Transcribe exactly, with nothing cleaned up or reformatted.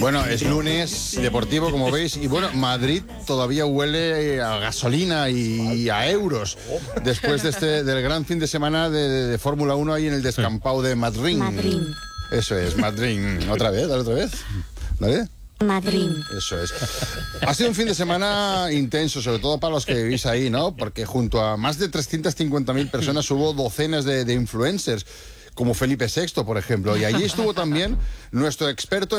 Bueno, es lunes deportivo, como veis, y bueno, Madrid todavía huele a gasolina y a euros después de este del gran fin de semana de, de, de Fórmula uno ahí en el descampado de Madrid. Madrid. Eso es, Madrid. ¿Otra vez? ¿Dale otra vez? ¿Vale? Madrid. Eso es. Ha sido un fin de semana intenso, sobre todo para los que vivís ahí, ¿no? Porque junto a más de trescientas cincuenta mil personas hubo docenas de, de influencers, como Felipe sexto, por ejemplo. Y allí estuvo también nuestro experto